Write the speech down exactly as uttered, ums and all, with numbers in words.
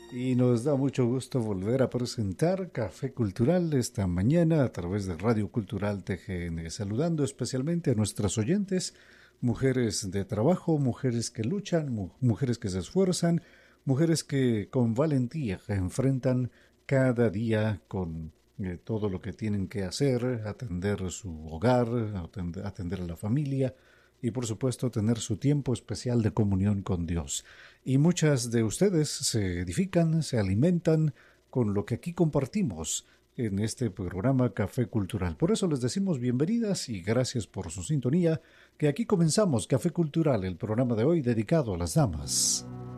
Y nos da mucho gusto volver a presentar Café Cultural esta mañana a través de Radio Cultural T G N, saludando especialmente a nuestras oyentes, mujeres de trabajo, mujeres que luchan, mu mujeres que se esfuerzan, mujeres que con valentía enfrentan cada día con eh, todo lo que tienen que hacer, atender su hogar, atender, atender a la familia y por supuesto tener su tiempo especial de comunión con Dios. Y muchas de ustedes se edifican, se alimentan con lo que aquí compartimos en este programa Café Cultural. Por eso les decimos bienvenidas y gracias por su sintonía, que aquí comenzamos Café Cultural, el programa de hoy dedicado a las damas.